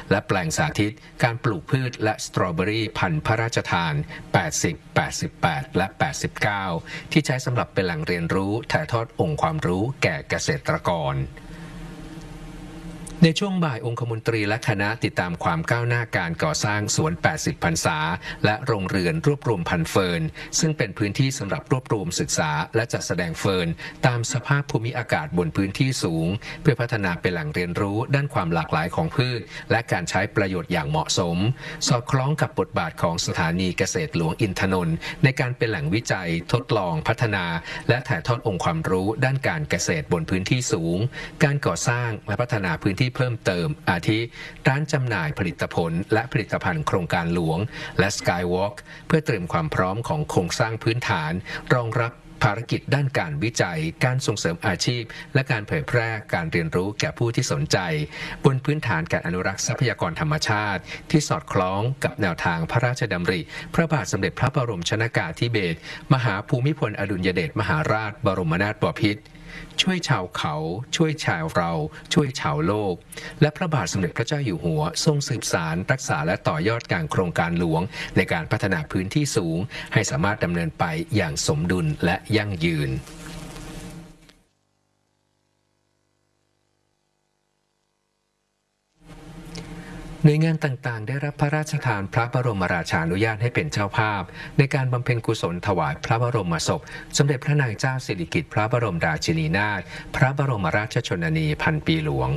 และแปลงสาธิตการปลูกพืชและสตรอเบอรี่พันธุ์พระราชทาน80 88และ89ที่ใช้สำหรับเป็นแหล่งเรียนรู้ถ่ายทอดองค์ความรู้แก่เกษตรกรในช่วงบ่ายองคมนตรีและคณะติดตามความก้าวหน้าการก่อสร้างสวน80พรรษาและโรงเรือนรวบรวมพันธุ์เฟิร์นซึ่งเป็นพื้นที่สำหรับรวบรวมศึกษาและจัดแสดงเฟิร์นตามสภาพภูมิอากาศบนพื้นที่สูงเพื่อพัฒนาเป็นแหล่งเรียนรู้ด้านความหลากหลายของพืชและการใช้ประโยชน์อย่างเหมาะสมสอดคล้องกับบทบาทของสถานีเกษตรหลวงอินทนนท์ในการเป็นแหล่งวิจัยทดลองพัฒนาและถ่ายทอดองค์ความรู้ด้านการเกษตรบนพื้นที่สูงการก่อสร้างและพัฒนาพื้นที่เพิ่มเติมอาทิร้านจำหน่ายผลิตผลและผลิตภัณฑ์โครงการหลวงและ Skywalk เพื่อเตรียมความพร้อมของโครงสร้างพื้นฐานรองรับภารกิจด้านการวิจัยการส่งเสริมอาชีพและการเผยแพร่การเรียนรู้แก่ผู้ที่สนใจบนพื้นฐานการอนุรักษ์ทรัพยากรธรรมชาติที่สอดคล้องกับแนวทางพระราชดำริพระบาทสมเด็จพระบรมชนกาธิเบศรมหาภูมิพลอดุลยเดชมหาราชบรมนาถบพิตรช่วยชาวเขาช่วยชาวเราช่วยชาวโลกและพระบาทสมเด็จพระเจ้าอยู่หัวทรงสืบสานรักษาและต่อยอดการโครงการหลวงในการพัฒนาพื้นที่สูงให้สามารถดำเนินไปอย่างสมดุลและยั่งยืนหน่วยงานต่างๆได้รับพระราชทานพระบรมราชานุญาตให้เป็นเจ้าภาพในการบำเพ็ญกุศลถวายพระบรมศพสมเด็จพระนางเจ้าสิริกิติ์พระบรมราชินีนาถพระบรมราชชนนีพันปีหลวง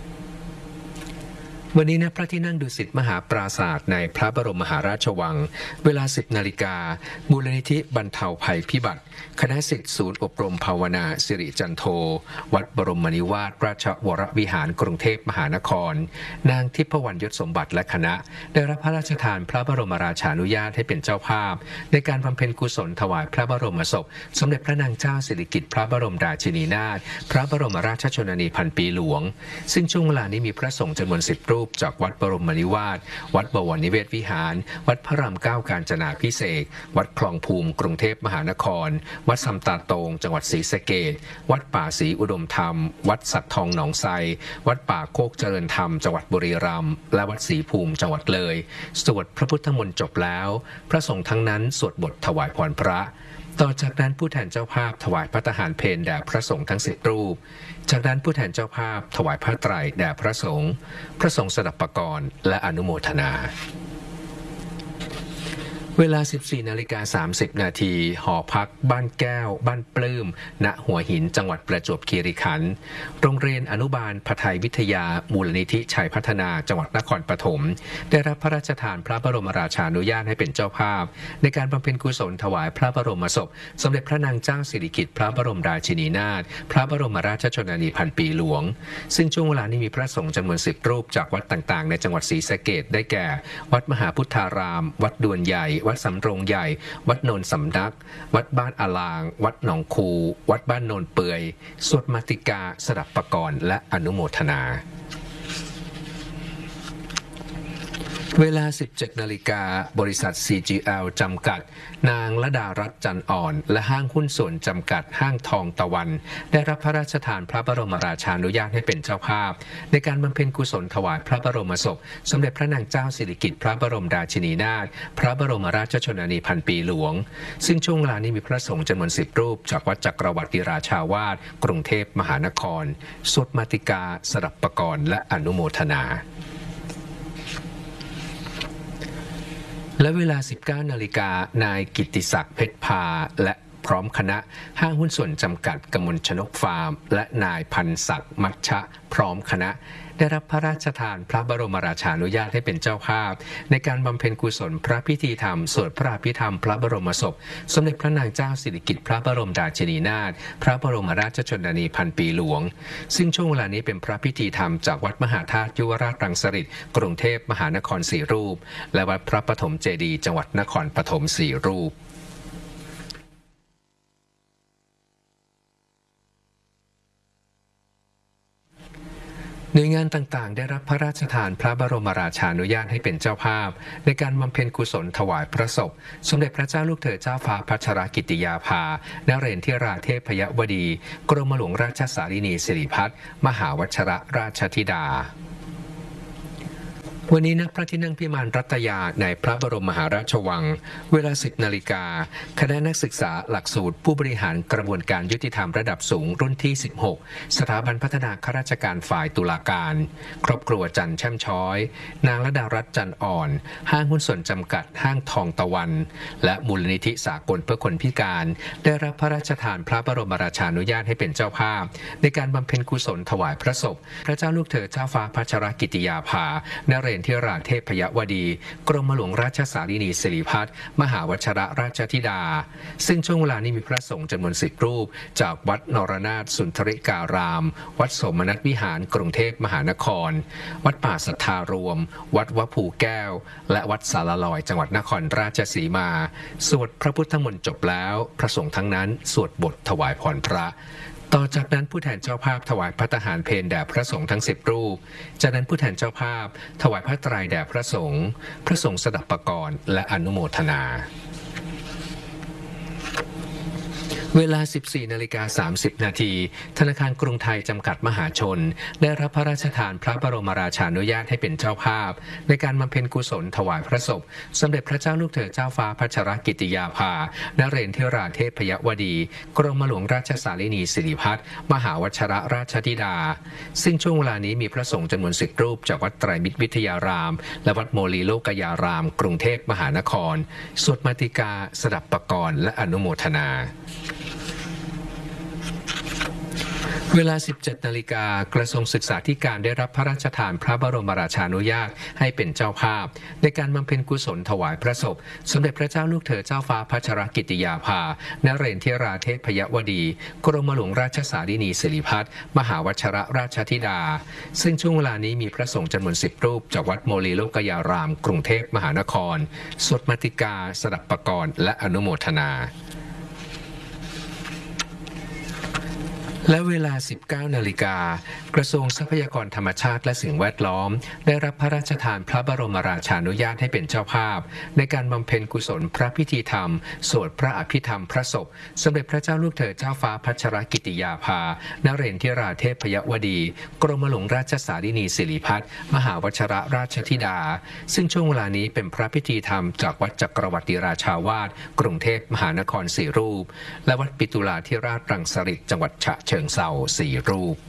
วันนี้ณพระที่นั่งดุสิตมหาปราสาทในพระบรมมหาราชวังเวลา 10 นาฬิกามูลนิธิบรรเทาภัยพิบัติคณะศิษย์ศูนย์อบรมภาวนาสิริจันโทวัดบรมนิวาสราชวรวิหารกรุงเทพมหานครนางทิพวรรณยศสมบัติและคณะได้รับพระราชทานพระบรมราชานุญาตให้เป็นเจ้าภาพในการบำเพ็ญกุศลถวายพระบรมศพสมเด็จพระนางเจ้าสิริกิติ์พระบรมราชินีนาถพระบรมราชชนนีพันปีหลวงซึ่งช่วงเวลานี้มีพระสงฆ์จำนวน10 รูปจากวัดบรมนิวาสวัดบวรนิเวศวิหารวัดพระรามเก้ากาญจนาภิเษกวัดคลองภูมิกรุงเทพมหานครวัดสำตาโตงจังหวัดศรีสะเกษวัดป่าศรีอุดมธรรมวัดสักทองหนองไทรวัดป่าโคกเจริญธรรมจังหวัดบุรีรัมย์และวัดศรีภูมิจังหวัดเลยสวดพระพุทธมนต์จบแล้วพระสงฆ์ทั้งนั้นสวดบทถวายพรพระต่อจากนั้นผู้แทนเจ้าภาพถวายพระทหารเพลแด่พระสงฆ์ทั้ง10 รูปจากนั้นผู้แทนเจ้าภาพถวายผ้าไตรแด่พระสงฆ์สดับปกรณ์และอนุโมทนาเวลา 14:30 นาทีหอพักบ้านแก้วบ้านปลื้มณหัวหินจังหวัดประจวบคีรีขันธ์โรงเรียนอนุบาลพไทยวิทยามูลนิธิชัยพัฒนาจังหวัดนครปฐมได้รับพระราชทานพระบรมราชานุญาตให้เป็นเจ้าภาพในการบำเพ็ญกุศลถวายพระบรมศพสมเด็จพระนางเจ้าสิริกิติ์พระบรมราชินีนาถพระบรมราชชนนีพันปีหลวงซึ่งช่วงเวลานี้มีพระสงฆ์จำนวน10 รูปจากวัดต่างๆในจังหวัดศรีสะเกษได้แก่วัดมหาพุทธารามวัดดวนใหญ่วัดสำโรงใหญ่วัดโนนสำนักวัดบ้านอาลางวัดหนองคูวัดบ้านโนนเปื่อยสวดมาติกาสดับปกรณ์และอนุโมทนาเวลา 17 นาฬิกาบริษัท CGL จำกัดนางระดารัตน์จันอ่อนและห้างหุ้นส่วนจำกัดห้างทองตะวันได้รับพระราชทานพระบรมราชานุญาตให้เป็นเจ้าภาพในการบำเพ็ญกุศลถวายพระบรมศพสมเด็จพระนางเจ้าสิริกิติ์พระบรมราชินีนาถพระบรมราชชนนีพันปีหลวงซึ่งช่วงเวลานี้มีพระสงฆ์จำนวน10 รูปจากวัดจักรวรรดิราชาวาสกรุงเทพมหานครสวดมาติกาสดับปกรณ์และอนุโมทนาและเวลา 19 นาฬิกานายกิตติศักดิ์เพชรพาและพร้อมคณะห้างหุ้นส่วนจำกัดกมลชนกฟาร์มและนายพันศักดิ์มัชชะพร้อมคณะได้รับพระราชทานพระบรมราชานุญาตให้เป็นเจ้าภาพในการบำเพ็ญกุศลพระพิธีธรรมสวดพระอภิธรรมพระบรมศพสมเด็จพระนางเจ้าสิริกิติ์พระบรมราชินีนาถพระบรมราชชนนีพันปีหลวงซึ่งช่วงเวลานี้เป็นพระพิธีธรรมจากวัดมหาธาตุยุวราชรังสฤษฎ์กรุงเทพมหานคร4 รูปและวัดพระปฐมเจดีย์จังหวัดนครปฐม4 รูปหน่วยงานต่างๆได้รับพระราชทานพระบรมราชานุญาตให้เป็นเจ้าภาพในการบำเพ็ญกุศลถวายพระศพสมเด็จพระเจ้าลูกเธอเจ้าฟ้าพัชรกิติยาภานเรศธิราเทพยวดีกรมหลวงราชสารินีสิริพัฒน์มหาวชรราชธิดาวันนี้ณพระที่นั่งพิมานรัตยาในพระบรมมหาราชวังเวลา 10 นาฬิกาคณะนักศึกษาหลักสูตรผู้บริหารกระบวนการยุติธรรมระดับสูงรุ่นที่ 16 สถาบันพัฒนาข้าราชการฝ่ายตุลาการครอบครัวจันทร์แช่มช้อยนางระดารัตน์จันทร์อ่อนห้างหุ้นส่วนจำกัดห้างทองตะวันและมูลนิธิสากลเพื่อคนพิการได้รับพระราชทานพระบรมราชานุญาตให้เป็นเจ้าภาพในการบำเพ็ญกุศลถวายพระศพพระเจ้าลูกเธอเจ้าฟ้าพัชรกิติยาภานเรนทิราเทพยวดีกรมหลวงราชสารินีสิริพัฒน์มหาวชรราชธิดาซึ่งช่วงเวลานี้มีพระสงฆ์จำนวน10 รูปจากวัดนรนาถสุนทริการามวัดสมนัตวิหารกรุงเทพมหานครวัดป่าสัทธารวมวัดวภูแก้วและวัดสารลอยจังหวัดนครราชสีมาสวดพระพุทธมนต์จบแล้วพระสงฆ์ทั้งนั้นสวดบทถวายพรพระต่อจากนั้นผู้แทนเจ้าภาพถวายภัตตาหารเพลแด่พระสงฆ์ทั้ง10 รูปจากนั้นผู้แทนเจ้าภาพถวายผ้าไตรแด่พระสงฆ์สดับปกรณ์และอนุโมทนาเวลา 14:30 นาทีธนาคารกรุงไทยจำกัดมหาชนได้รับพระราชทานพระบรมราชานุญาตให้เป็นเจ้าภาพในการบำเพ็ญกุศลถวายพระศพสมเด็จพระเจ้าลูกเธอเจ้าฟ้าพัชรกิติยาภานเรนทิราเทพยวดีกรมหลวงราชสารินีสิริพัฒน์มหาวชรราชธิดาซึ่งช่วงเวลานี้มีพระสงฆ์จำนวน10 รูปจากวัดไตรมิตรวิทยารามและวัดโมลีโลกยารามกรุงเทพมหานครสวดมาติกาสดับปกรณ์และอนุโมทนาเวลา 17 นาฬิกากระทรวงศึกษาธิการได้รับพระราชทานพระบรมราชานุญาตให้เป็นเจ้าภาพในการบำเพ็ญกุศลถวายพระศพสมเด็จพระเจ้าลูกเธอเจ้าฟ้าพัชรกิติยาภานเรนทิราเทพยวดีกรมหลวงราชสารินีสิริพัฒน์มหาวชรราชธิดาซึ่งช่วงเวลานี้มีพระสงฆ์จำนวน10 รูปจากวัดโมลีโลกยารามกรุงเทพมหานครสวดมาติกาสดับปกรณ์และอนุโมทนาและเวลา 19 นาฬิกากระทรวงทรัพยากรธรรมชาติและสิ่งแวดล้อมได้รับพระราชทานพระบรมราชานุญาตให้เป็นเจ้าภาพในการบำเพ็ญกุศลพระพิธีธรรมสวดพระอภิธรรมพระศพสมเด็จพระเจ้าลูกเธอเจ้าฟ้าพัชรกิติยาภานเรนทิราเทพยวดีกรมหลวงราชสารินีสิริพัฒน์มหาวชรราชธิดาซึ่งช่วงเวลานี้เป็นพระพิธีธรรมจากวัดจักรวรรดิราชาวาสกรุงเทพมหานคร4 รูปและวัดปิตุลาธิราชรังสฤษฎ์จังหวัดฉะเชิงเทรา4 รูป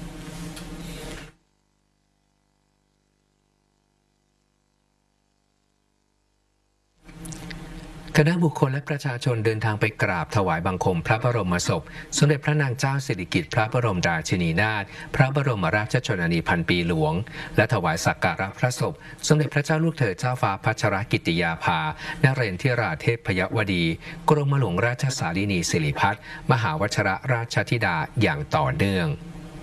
คณะบุคคลและประชาชนเดินทางไปกราบถวายบังคมพระบรมศพสมเด็จพระนางเจ้าสิริกิติ์พระบรมราชินีนาถพระบรมราชชนนีพันปีหลวงและถวายสักการะพระศพสมเด็จพระเจ้าลูกเธอเจ้าฟ้าพัชรกิติยาภานเรนทิราเทพยวดีกรมหลวงราชสารินีสิริพัฒน์มหาวชรราชธิดาอย่างต่อเนื่อง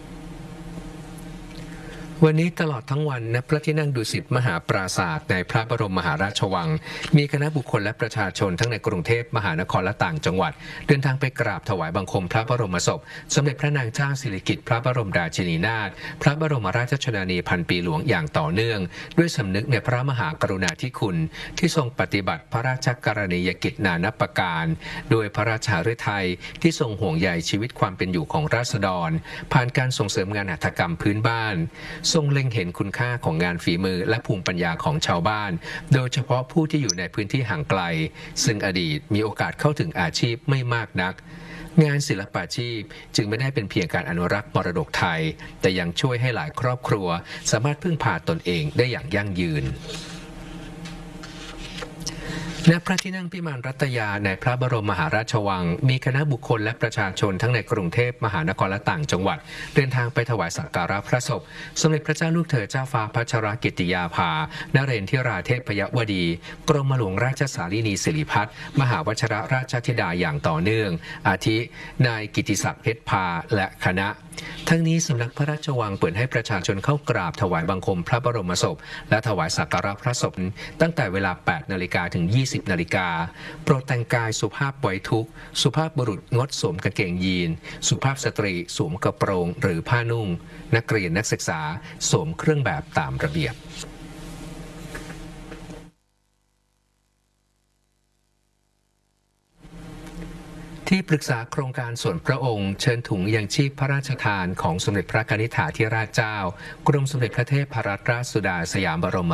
วันนี้ตลอดทั้งวันณพระที่นั่งดุสิตมหาปราสาทในพระบรมมหาราชวังมีคณะบุคคลและประชาชนทั้งในกรุงเทพมหานครและต่างจังหวัดเดินทางไปกราบถวายบังคมพระบรมศพสมเด็จพระนางเจ้าสิริกิติ์พระบรมราชินีนาถพระบรมราชชนนีพันปีหลวงอย่างต่อเนื่องด้วยสำนึกในพระมหากรุณาธิคุณที่ทรงปฏิบัติพระราชกรณียกิจนานับประการโดยพระราชาฤทัยที่ทรงห่วงใยชีวิตความเป็นอยู่ของราษฎรผ่านการส่งเสริมงานหัตถกรรมพื้นบ้านทรงเล็งเห็นคุณค่าของงานฝีมือและภูมิปัญญาของชาวบ้านโดยเฉพาะผู้ที่อยู่ในพื้นที่ห่างไกลซึ่งอดีตมีโอกาสเข้าถึงอาชีพไม่มากนักงานศิลปาชีพจึงไม่ได้เป็นเพียงการอนุรักษ์มรดกไทยแต่ยังช่วยให้หลายครอบครัวสามารถพึ่งพาตนเองได้อย่างยั่งยืนณพระที่นั่งพิมานรัตยาในพระบรมมหาราชวังมีคณะบุคคลและประชาชนทั้งในกรุงเทพมหานครและต่างจังหวัดเดินทางไปถวายสักการะพระศพสมเด็จพระเจ้าลูกเธอเจ้าฟ้าพัชรกิติยาภานเรนทิราเทพยวดีกรมหลวงราชสารินีสิริพัฒน์มหาวชรราชธิดาอย่างต่อเนื่องอาทินายกิติศักดิ์เพชรพาและคณะทั้งนี้สำนักพระราชวังเปิดให้ประชาชนเข้ากราบถวายบังคมพระบรมศพและถวายสักการะพระศพตั้งแต่เวลา 8 นาฬิกาถึง 20 นาฬิกาโปรดแต่งกายสุภาพไว้ทุกข์สุภาพบุรุษงดสวมกางเกงยีนสุภาพสตรีสวมกระโปรงหรือผ้านุ่งนักเรียนนักศึกษาสวมเครื่องแบบตามระเบียบที่ปรึกษาโครงการส่วนพระองค์เชิญถุงยังชีพพระราชทานของสมเด็จพระกนิษฐาธิราชเจ้ากรมสมเด็จพระเทพรัตนราชสุดาสยามบรม